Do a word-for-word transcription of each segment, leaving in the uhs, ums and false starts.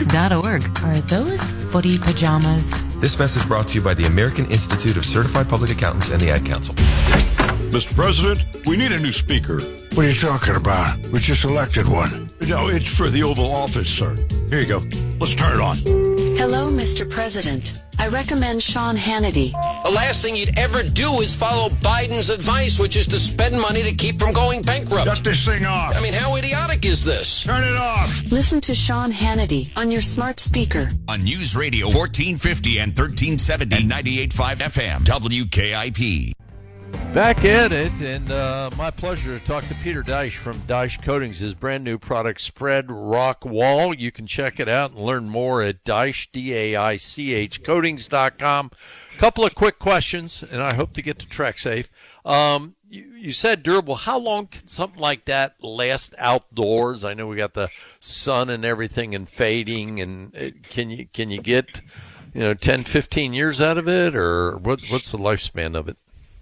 dot org. Are those footy pajamas? This message brought to you by the American Institute of Certified Public Accountants and the Ad Council. Mister President, we need a new speaker. What are you talking about? We just elected one. No, it's for the Oval Office, sir. Here you go. Let's turn it on. Hello, Mister President. I recommend Sean Hannity. The last thing you'd ever do is follow Biden's advice, which is to spend money to keep from going bankrupt. Shut this thing off. I mean, how idiotic is this? Turn it off. Listen to Sean Hannity on your smart speaker. On News Radio fourteen fifty and thirteen seventy and ninety-eight point five F M, W K I P. Back at it, and uh, my pleasure to talk to Peter Deich from Deich Coatings, his brand new product, Spread Rock Wall. You can check it out and learn more at Deich, D A I C H, coatings dot com. A couple of quick questions, and I hope to get to TrackSafe. Um, you, you said durable. How long can something like that last outdoors? I know we got the sun and everything and fading, and it, can you can you get you know ten, fifteen years out of it, or what? What's the lifespan of it?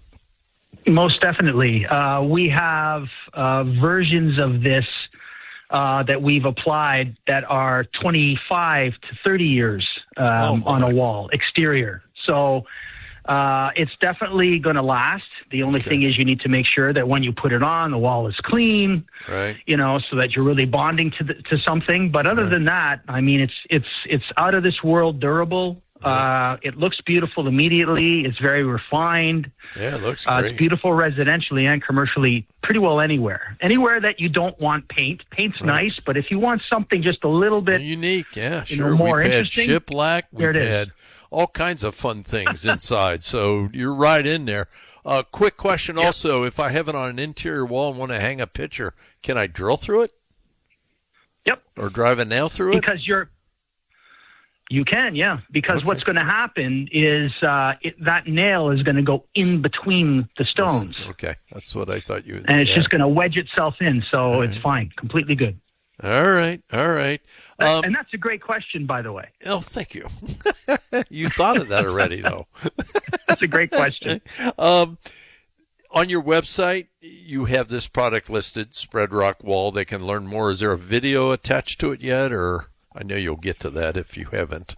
Most definitely. Uh, we have uh, versions of this uh, that we've applied that are twenty-five to thirty years um, oh on a wall, exterior. So uh, it's definitely going to last. The only Okay. thing is you need to make sure that when you put it on, the wall is clean, Right. you know, so that you're really bonding to the, to something. But other Right. than that, I mean, it's it's it's out of this world durable. Uh, it looks beautiful immediately. It's very refined. Yeah, it looks Uh, great. it's beautiful residentially and commercially, pretty well anywhere. Anywhere that you don't want paint. Paint's Right. nice, but if you want something just a little bit Unique, yeah, you know, sure. more We've had interesting, shiplack. there We've it is. had all kinds of fun things inside. So you're right in there. Uh, quick question Yep. also, if I have it on an interior wall and want to hang a picture, can I drill through it Yep, or drive a nail through it? because you're you can, yeah. Because Okay. what's going to happen is uh, it, that nail is going to go in between the stones, Okay, that's what I thought you and it's yeah. just going to wedge itself in. So All it's right. fine, completely good. All right, all right. Um, and that's a great question, by the way. oh, thank you. You thought of that already, though. That's a great question. Um, on your website, you have this product listed, Spread Rock Wall. They can learn more. Is there a video attached to it yet? Or I know you'll get to that if you haven't.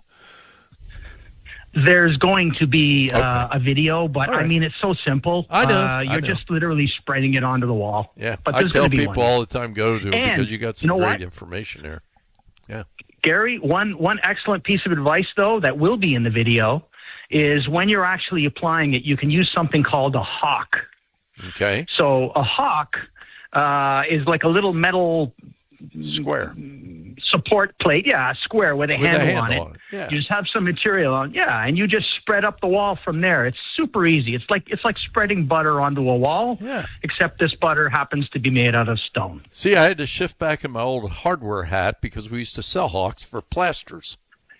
There's going to be uh, Okay. a video, but All right. I mean, it's so simple. I know, Uh, I you're know. just literally spreading it onto the wall. Yeah, but I there's tell gonna be people one. all the time, go to it And because you got some you know great what? information there. Yeah. Gary, one, one excellent piece of advice, though, that will be in the video is when you're actually applying it, you can use something called a hawk. Okay. So a hawk uh, is like a little metal Square. support plate, yeah, a square with a With a handle, handle on it. on it, yeah. You just have some material on, yeah, and you just spread up the wall from there. It's super easy. It's like it's like spreading butter onto a wall, Yeah. except this butter happens to be made out of stone. See, I had to shift back in my old hardware hat because we used to sell hawks for plasters.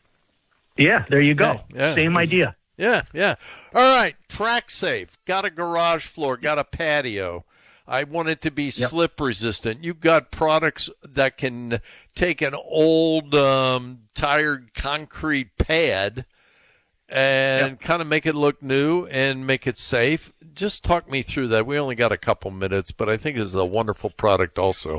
Yeah, there you go. Yeah, yeah. Same It's- idea. Yeah, yeah. All right, TrackSafe. Got a garage floor, got a patio. I want it to be slip resistant. You've got products that can take an old um, tired concrete pad and kind of make it look new and make it safe. Just talk me through that. We only got a couple minutes, but I think it's a wonderful product also.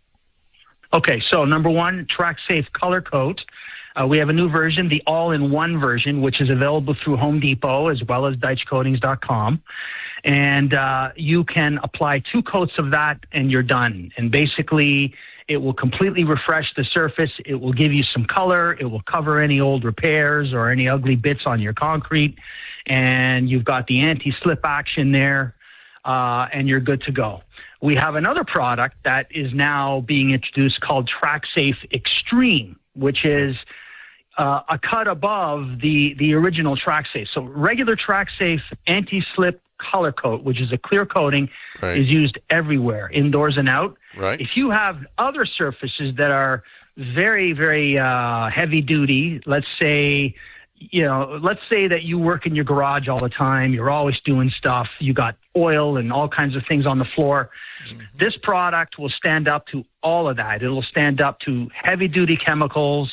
Okay, so number one, TrackSafe Color Coat. Uh, we have a new version, the all-in-one version, which is available through Home Depot as well as Deich Coatings dot com. And uh, you can apply two coats of that and you're done. And basically, it will completely refresh the surface. It will give you some color. It will cover any old repairs or any ugly bits on your concrete. And you've got the anti-slip action there, uh, and you're good to go. We have another product that is now being introduced called TrackSafe Extreme, which is uh, a cut above the, the original TrackSafe. So regular TrackSafe anti-slip color coat, which is a clear coating, Right. is used everywhere, indoors and out. Right. If you have other surfaces that are very, very uh, heavy duty, let's say, you know, let's say that you work in your garage all the time, you're always doing stuff, you got oil and all kinds of things on the floor. Mm-hmm. This product will stand up to all of that. It'll stand up to heavy duty chemicals.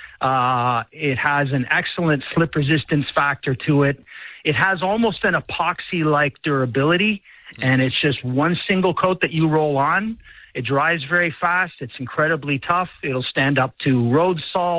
Uh, it has an excellent slip resistance factor to it. It has almost an epoxy-like durability, and it's just one single coat that you roll on. It dries very fast. It's incredibly tough. It'll stand up to road salt.